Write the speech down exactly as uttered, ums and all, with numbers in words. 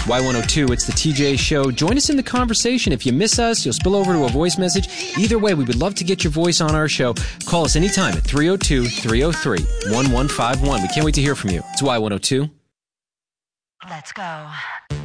Y one oh two, it's the T J Show. Join us in the conversation. If you miss us, you'll spill over to a voice message. Either way, we would love to get your voice on our show. Call us anytime at three oh two, three oh three, one one five one. We can't wait to hear from you. It's Y one oh two. Let's go.